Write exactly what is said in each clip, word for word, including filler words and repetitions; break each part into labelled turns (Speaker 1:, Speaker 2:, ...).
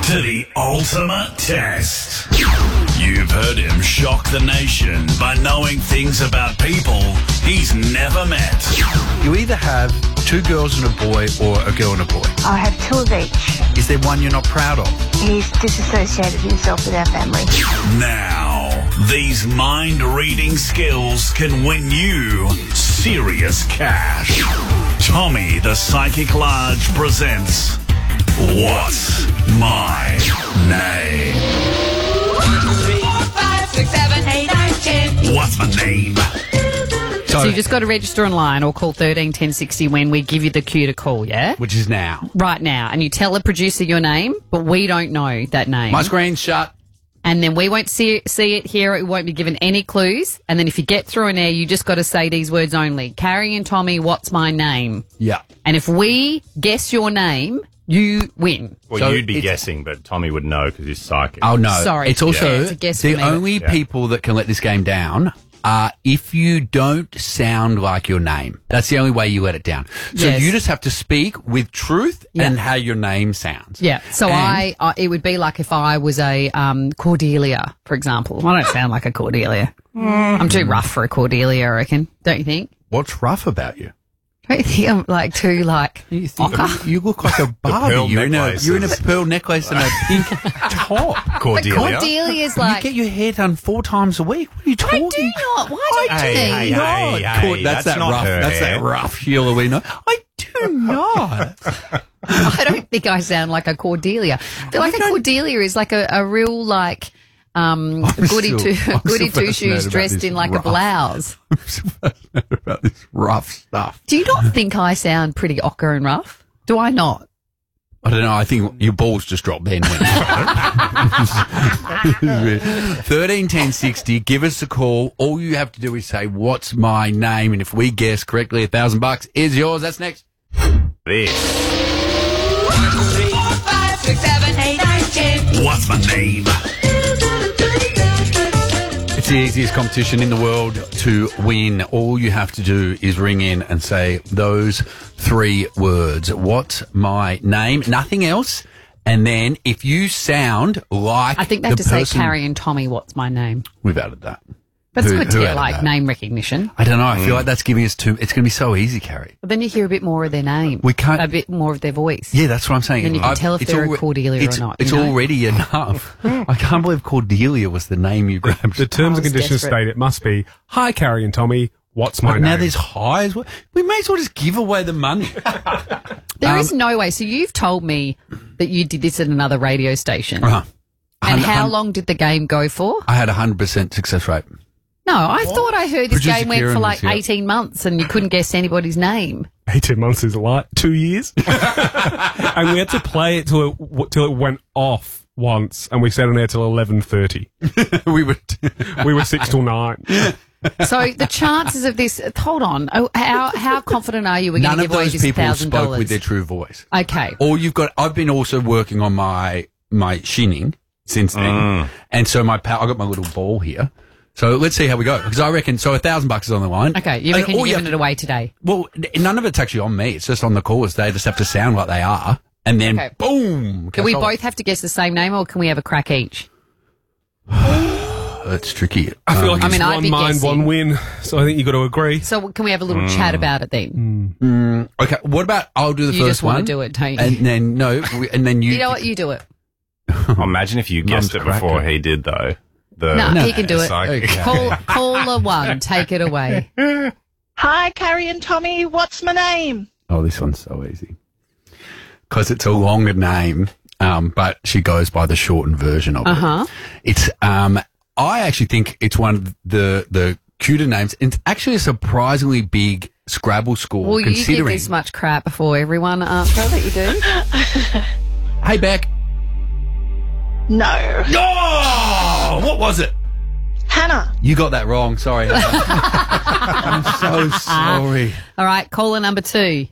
Speaker 1: to the ultimate test. You've heard him shock the nation by knowing things about people he's never met.
Speaker 2: You either have two girls and a boy or a girl and a boy.
Speaker 3: I have two of each.
Speaker 2: Is there one you're not proud of?
Speaker 3: He's disassociated himself with our family.
Speaker 1: Now, these mind-reading skills can win you serious cash. Tommy the Psychic Large presents What's My Name?
Speaker 4: One, two, three, four, five, six, seven, eight, nine, ten.
Speaker 1: What's my name?
Speaker 5: So you just got to register online or call thirteen ten sixty when we give you the cue to call, yeah?
Speaker 2: Which is now.
Speaker 5: Right now. And you tell the producer your name, but we don't know that name.
Speaker 2: My screen's shut.
Speaker 5: And then we won't see it, see it here. It won't be given any clues. And then if you get through an air, you just got to say these words only. Carrie and Tommy, what's my name?
Speaker 2: Yeah.
Speaker 5: And if we guess your name, you win.
Speaker 6: Well,
Speaker 2: So
Speaker 6: you'd be
Speaker 2: it's-
Speaker 6: guessing, but Tommy would know because he's psychic.
Speaker 2: Oh, no.
Speaker 5: Sorry.
Speaker 2: It's also
Speaker 5: Yeah, it's a guess
Speaker 2: the
Speaker 5: for me.
Speaker 2: only
Speaker 6: Yeah.
Speaker 2: people that can let this game down are if you don't sound like your name. That's the only way you let it down. So
Speaker 5: Yes.
Speaker 2: you just have to speak with truth
Speaker 5: Yeah.
Speaker 2: and how your name sounds.
Speaker 5: Yeah. So
Speaker 2: And-
Speaker 5: I, I, it would be like if I was a um, Cordelia, for example. I don't sound like a Cordelia. I'm too rough for a Cordelia, I reckon. Don't you think?
Speaker 2: What's rough about you?
Speaker 5: Don't you think I'm like too like
Speaker 2: You, think,
Speaker 5: ochre?
Speaker 2: you look like a Barbie.
Speaker 6: pearl
Speaker 2: You're in, a,
Speaker 6: necklaces.
Speaker 2: you're in a pearl necklace and a pink top.
Speaker 5: But
Speaker 6: Cordelia.
Speaker 5: Cordelia's
Speaker 2: You
Speaker 5: like.
Speaker 2: get your hair done four times a week. What are you
Speaker 5: I
Speaker 2: talking?
Speaker 5: do not. Why do
Speaker 6: Hey,
Speaker 5: you
Speaker 6: hey,
Speaker 5: think?
Speaker 6: hey,
Speaker 2: God,
Speaker 6: hey,
Speaker 2: Cord- that's,
Speaker 6: that's
Speaker 2: that
Speaker 6: not
Speaker 2: rough.
Speaker 6: her
Speaker 2: That's
Speaker 6: hair.
Speaker 2: that rough Sheila we know. I do not.
Speaker 5: I don't think I sound like a Cordelia. I feel like a Cordelia is like a, a real like um
Speaker 2: I'm
Speaker 5: goody
Speaker 2: still-
Speaker 5: two
Speaker 2: I'm
Speaker 5: goody
Speaker 2: still
Speaker 5: two
Speaker 2: fascinated
Speaker 5: shoes
Speaker 2: about
Speaker 5: dressed
Speaker 2: this
Speaker 5: in like
Speaker 2: rough.
Speaker 5: a blouse.
Speaker 2: I'm so fascinated about this rough stuff.
Speaker 5: Do you not think I sound pretty ochre and rough? Do I not?
Speaker 2: I don't know. I think your balls just dropped then. Thirteen ten sixty. Give us a call. All you have to do is say, "What's my name?" And if we guess correctly, a thousand bucks is yours. That's next.
Speaker 6: This.
Speaker 4: One, two, three, four, five, six, seven, eight, nine, ten.
Speaker 1: What's my name?
Speaker 2: It's the easiest competition in the world to win. All you have to do is ring in and say those three words. What's my name? Nothing else. And then if you sound like
Speaker 5: I think they have
Speaker 2: the
Speaker 5: to say
Speaker 2: person-
Speaker 5: Carrie and Tommy, what's my name?
Speaker 2: We've added that.
Speaker 5: That's
Speaker 2: Who-
Speaker 5: good to
Speaker 2: who
Speaker 5: get
Speaker 2: added
Speaker 5: like
Speaker 2: that?
Speaker 5: name recognition.
Speaker 2: I don't know. I feel like that's giving us too. It's going to be so easy, Carrie.
Speaker 5: But then you hear a bit more of their name.
Speaker 2: We can't-
Speaker 5: A bit more of their voice.
Speaker 2: Yeah, that's what I'm saying.
Speaker 5: Then you can
Speaker 2: I've-
Speaker 5: tell if
Speaker 2: it's
Speaker 5: they're a
Speaker 2: alre-
Speaker 5: Cordelia or
Speaker 2: it's,
Speaker 5: not,
Speaker 2: It's
Speaker 5: you know?
Speaker 2: already enough. I can't believe Cordelia was the name you grabbed.
Speaker 7: The terms
Speaker 5: I
Speaker 7: and
Speaker 5: was
Speaker 7: conditions
Speaker 5: desperate.
Speaker 7: state it must be, hi, Carrie and Tommy, what's my
Speaker 2: But
Speaker 7: name?
Speaker 2: now there's high as well. We may as well just give away the money.
Speaker 5: There
Speaker 2: Um,
Speaker 5: is no way. So you've told me that you did this at another radio station.
Speaker 2: Uh-huh.
Speaker 5: And
Speaker 2: Hun-
Speaker 5: how
Speaker 2: hun-
Speaker 5: long did the game go for?
Speaker 2: I had a hundred percent success rate.
Speaker 5: No, I thought I heard this
Speaker 2: Producer
Speaker 5: game went
Speaker 2: Kieran
Speaker 5: for
Speaker 2: was
Speaker 5: like
Speaker 2: here.
Speaker 5: eighteen months and you couldn't guess anybody's name.
Speaker 7: eighteen months is a lot. Two years. And we had to play it till it, till it went off once, and we sat on there till eleven thirty.
Speaker 2: we were.
Speaker 7: We were six till nine.
Speaker 5: So the chances of this, hold on, oh, how how confident are you we're going
Speaker 2: None
Speaker 5: to
Speaker 2: of
Speaker 5: give away
Speaker 2: those
Speaker 5: this
Speaker 2: people
Speaker 5: thousand
Speaker 2: spoke
Speaker 5: dollars?
Speaker 2: with their true voice.
Speaker 5: Okay.
Speaker 2: All you've got. I've been also working on my my shinning since then,
Speaker 6: Mm.
Speaker 2: and so my pow- I got my little ball here. So let's see how we go because I reckon so a thousand bucks is on the line.
Speaker 5: Okay, you
Speaker 2: And
Speaker 5: reckon
Speaker 2: all
Speaker 5: you're
Speaker 2: have
Speaker 5: giving
Speaker 2: to-
Speaker 5: it away today?
Speaker 2: Well, n- none of it's actually on me. It's just on the callers. They just have to sound like they are, and then
Speaker 5: Okay.
Speaker 2: boom.
Speaker 5: Can we
Speaker 2: Cassol.
Speaker 5: both have to guess the same name or can we have a crack each?
Speaker 2: It's tricky.
Speaker 7: I feel
Speaker 2: Um,
Speaker 7: like
Speaker 5: I
Speaker 7: it's
Speaker 5: mean, I'd
Speaker 7: one
Speaker 5: be
Speaker 7: mind,
Speaker 5: guessing.
Speaker 7: one win. So I think you've got to agree.
Speaker 5: So can we have a little chat about it then?
Speaker 2: Mm, okay. What about I'll do the
Speaker 5: You
Speaker 2: first
Speaker 5: just wanna
Speaker 2: one.
Speaker 5: do it, don't you?
Speaker 2: And then no, we, and then you.
Speaker 5: You know what? You do it.
Speaker 6: Oh, imagine if you guessed
Speaker 2: Mum's
Speaker 6: it before
Speaker 2: cracker.
Speaker 6: he did, though. The
Speaker 5: No, he can do it.
Speaker 6: psychic.
Speaker 2: Okay.
Speaker 5: Call caller one, take it away.
Speaker 8: Hi, Carrie and Tommy. What's my name?
Speaker 2: Oh, this one's so easy because it's a longer name, um, but she goes by the shortened version of
Speaker 5: Uh huh.
Speaker 2: it. It's um, I actually think it's one of the the cuter names. It's actually a surprisingly big Scrabble score.
Speaker 5: Well, you give
Speaker 2: considering.
Speaker 5: this much crap before everyone answer that you do.
Speaker 2: Hey, Beck.
Speaker 8: No.
Speaker 2: Oh, what was it?
Speaker 8: Hannah.
Speaker 2: You got that wrong. Sorry. Hannah. I'm so sorry.
Speaker 5: All right, caller number two.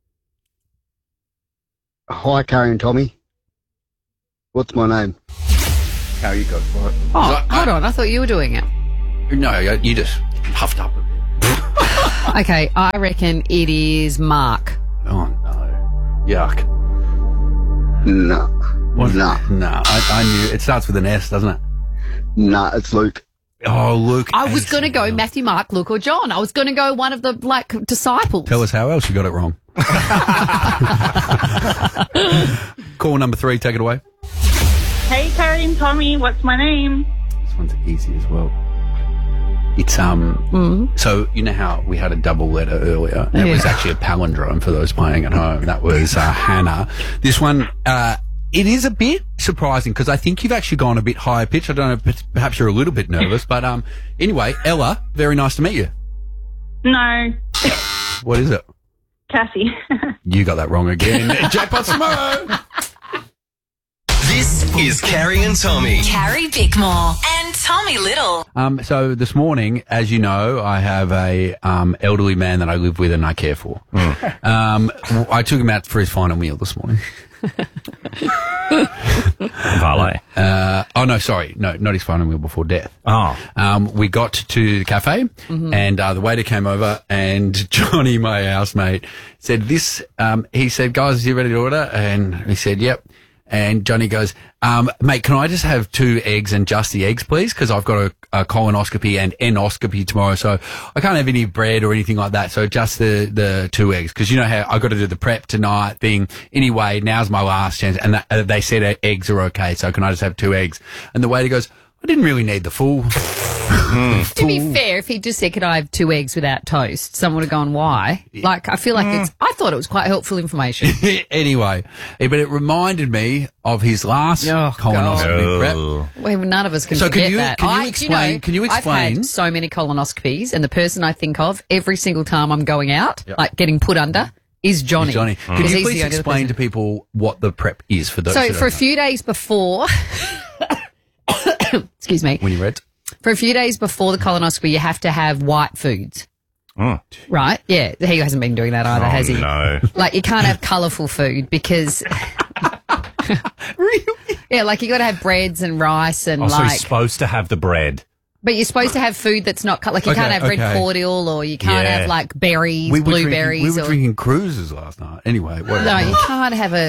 Speaker 9: Hi, Carrie and Tommy. What's my name? Carrie, you go for it.
Speaker 5: Oh,
Speaker 2: I-
Speaker 5: hold on. I thought you were doing it.
Speaker 2: No, you just huffed up a bit.
Speaker 5: Okay, I reckon it is Mark.
Speaker 2: Oh no, yuck.
Speaker 9: No. Nah.
Speaker 2: Nah, I, I knew. It starts with an S, doesn't it?
Speaker 9: Nah, it's Luke.
Speaker 2: Oh, Luke.
Speaker 5: I was going to go Matthew, Mark, Luke, or John. I was going to go one of the like disciples.
Speaker 2: Tell us how else you got it wrong. Call number three, take it away.
Speaker 8: Hey, Carrie and Tommy, what's my name?
Speaker 2: This one's easy as well. It's, um,
Speaker 5: Mm-hmm.
Speaker 2: so you know how we had a double letter earlier? And It was
Speaker 5: Yeah.
Speaker 2: actually a palindrome for those playing at home. That was uh, Hannah. This one, uh, it is a bit surprising because I think you've actually gone a bit higher pitch. I don't know, p- perhaps you're a little bit nervous, but um, anyway, Ella, very nice to meet you.
Speaker 8: No,
Speaker 2: What is it?
Speaker 8: Cassie.
Speaker 2: You got that wrong again. Jackpot tomorrow.
Speaker 10: This is Carrie and Tommy.
Speaker 11: Carrie Bickmore and Tommy Little.
Speaker 2: Um, so this morning, as you know, I have a um, elderly man that I live with and I care for. Um, I took him out for his final meal this morning.
Speaker 6: Valet.
Speaker 2: Uh, oh no, sorry, no, not his final meal before death.
Speaker 6: Oh.
Speaker 2: Um, we got to the cafe and uh, the waiter came over and Johnny, my housemate, said this. Um, he said, "Guys, are you ready to order?" And he said, "Yep." And Johnny goes, um, "Mate, can I just have two eggs and just the eggs, please? Because I've got a, a colonoscopy and endoscopy tomorrow, so I can't have any bread or anything like that. So just the, the two eggs. Because you know how I got to do the prep tonight thing. Anyway, now's my last chance." And that, uh, they said uh, eggs are okay, so can I just have two eggs? And the waiter goes, "I didn't really need the full."
Speaker 5: To be fair, if he just said, "Could I have two eggs without toast?" someone would have gone, "Why?" Like, I feel like it's, I thought it was quite helpful information.
Speaker 2: Anyway, eh, but it reminded me of his last
Speaker 5: Oh,
Speaker 2: colonoscopy prep.
Speaker 5: Well, none of us can
Speaker 2: So can
Speaker 5: forget
Speaker 2: you-
Speaker 5: that.
Speaker 2: can you
Speaker 5: I, do
Speaker 2: explain-
Speaker 5: know,
Speaker 2: can you
Speaker 5: I've
Speaker 2: explain-
Speaker 5: had so many colonoscopies, and the person I think of every single time I'm going out, like getting put under, is Johnny.
Speaker 2: Johnny,
Speaker 5: Because
Speaker 2: can you
Speaker 5: he's
Speaker 2: please
Speaker 5: the only other
Speaker 2: explain
Speaker 5: person.
Speaker 2: to people what the prep is for those?
Speaker 5: So
Speaker 2: who
Speaker 5: for a
Speaker 2: don't know?
Speaker 5: few days before, excuse me,
Speaker 2: when you read,
Speaker 5: for a few days before the colonoscopy, you have to have white foods.
Speaker 6: Mm.
Speaker 5: Right? Yeah. He hasn't been doing that either,
Speaker 6: Oh,
Speaker 5: has he?
Speaker 6: no.
Speaker 5: Like, you can't have colourful food because.
Speaker 2: Really?
Speaker 5: Yeah, like you got to have breads and rice and
Speaker 6: Also,
Speaker 5: like.
Speaker 6: he's supposed to have the bread.
Speaker 5: But you're supposed to have food that's not cut. Like you
Speaker 2: Okay,
Speaker 5: can't have red
Speaker 2: okay.
Speaker 5: cordial or you can't
Speaker 6: Yeah.
Speaker 5: have like berries,
Speaker 2: we were
Speaker 5: blueberries.
Speaker 2: Drinking, we were
Speaker 5: or,
Speaker 2: drinking cruises last night. Anyway, whatever.
Speaker 5: no, you can't have a.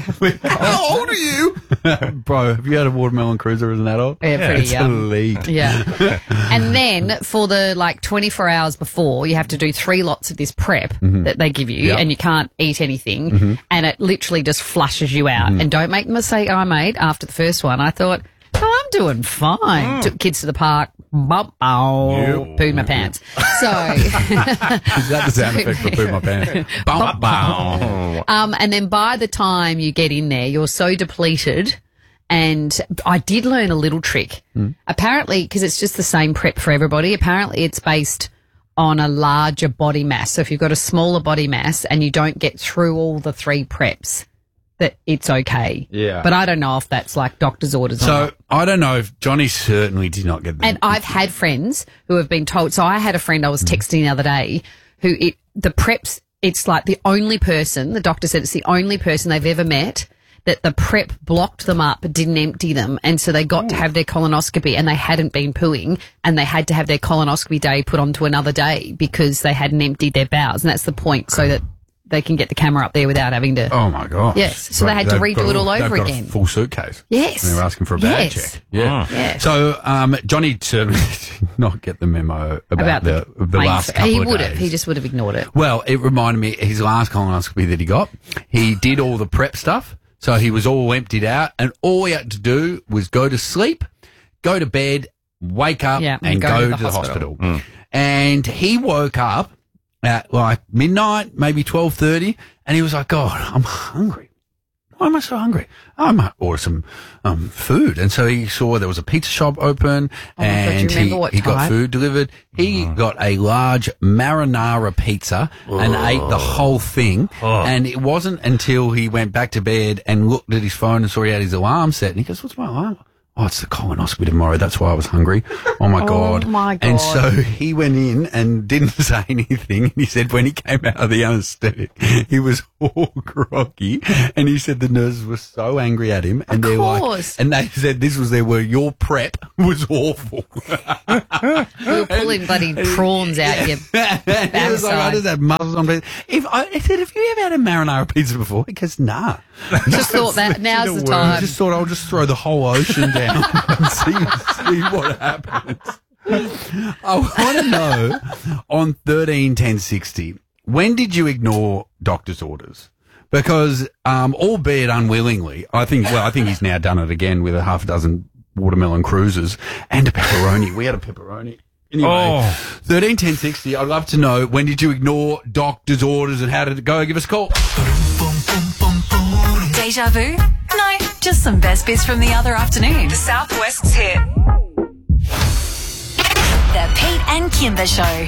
Speaker 2: How old are you, bro? Have you had a watermelon cruiser as an adult?
Speaker 5: Yeah, pretty
Speaker 2: it's
Speaker 5: young.
Speaker 2: elite.
Speaker 5: Yeah. And then for the like twenty-four hours before, you have to do three lots of this prep
Speaker 2: Mm-hmm.
Speaker 5: that they give you
Speaker 2: Yep.
Speaker 5: and you can't eat anything and it literally just flushes you out.
Speaker 2: Mm-hmm.
Speaker 5: And don't make the mistake I made after the first one. I thought, oh, I'm doing fine.
Speaker 2: Mm.
Speaker 5: Took kids to the park. Bum, oh, pooed my pants. So,
Speaker 2: Is that the sound effect for poo my pants? Bum, bum.
Speaker 5: um, and then by the time you get in there, you're so depleted. And I did learn a little trick. Apparently, because it's just the same prep for everybody, apparently it's based on a larger body mass. So if you've got a smaller body mass and you don't get through all the three preps, that it's okay.
Speaker 2: Yeah.
Speaker 5: But I don't know if that's like doctor's orders or
Speaker 2: So
Speaker 5: not.
Speaker 2: I don't know if Johnny certainly did not get the.
Speaker 5: And I've had friends who have been told. So I had a friend I was texting the other day who it the preps. It's like the only person the doctor said it's the only person they've ever met that the prep blocked them up, but didn't empty them, and so they got to have their colonoscopy and they hadn't been pooing, and they had to have their colonoscopy day put onto another day because they hadn't emptied their bowels, and that's the point, so that they can get the camera up there without having to.
Speaker 2: Oh my god!
Speaker 5: Yes, so they had to
Speaker 2: They've
Speaker 5: redo
Speaker 2: got
Speaker 5: it all
Speaker 2: they've
Speaker 5: over
Speaker 2: got a
Speaker 5: again.
Speaker 2: full suitcase.
Speaker 5: Yes.
Speaker 2: And they were asking for a bag
Speaker 5: Yes.
Speaker 2: check. Yeah.
Speaker 5: Yes.
Speaker 2: So um, Johnny certainly did not get the memo about,
Speaker 5: About
Speaker 2: the the
Speaker 5: Like,
Speaker 2: last couple
Speaker 5: he
Speaker 2: of
Speaker 5: would
Speaker 2: days.
Speaker 5: have. He just would have ignored it.
Speaker 2: Well, it reminded me his last colonoscopy that he got. He did all the prep stuff, so he was all emptied out, and all he had to do was go to sleep, go to bed, wake up,
Speaker 5: Yeah,
Speaker 2: and go, to the hospital. And he woke up at like midnight, maybe twelve thirty, and he was like, "God, I'm hungry. Why am I so hungry? I might order some um, food." And so he saw there was a pizza shop open,
Speaker 5: Oh my God, do you
Speaker 2: and he,
Speaker 5: remember what
Speaker 2: he got
Speaker 5: type?
Speaker 2: food delivered. He got a large marinara pizza and ate the whole thing. And it wasn't until he went back to bed and looked at his phone and saw he had his alarm set, and he goes, "What's my alarm? oh, it's the colonoscopy tomorrow. That's why I was hungry. Oh, my
Speaker 5: Oh,
Speaker 2: God.
Speaker 5: my God.
Speaker 2: And so he went in and didn't say anything. And he said when he came out of the anaesthetic, he was all groggy. And he said the nurses were so angry at him. And
Speaker 5: Of
Speaker 2: they're like,
Speaker 5: course.
Speaker 2: and they said this was their word, your prep was awful.
Speaker 5: We were pulling bloody prawns out your
Speaker 2: And he was like, I
Speaker 5: backside.
Speaker 2: just had mussels on pizza. If I, I said, have you ever had a marinara pizza before? He goes, nah.
Speaker 5: Just thought that now's the
Speaker 2: I
Speaker 5: time.
Speaker 2: just thought I'll just throw the whole ocean down and see, see what happens. I want to know on thirteen ten sixty, when did you ignore doctor's orders? Because, um, albeit unwillingly, I think, well, I think he's now done it again with a half a dozen watermelon cruises and a pepperoni. We had a pepperoni. Anyway,
Speaker 7: Oh.
Speaker 2: thirteen ten sixty, I'd love to know, when did you ignore doctor's orders and how did it go? Give us a call.
Speaker 11: Deja vu? No, just some best bits from the other afternoon. Southwest's hit. The Pete and Kimber Show.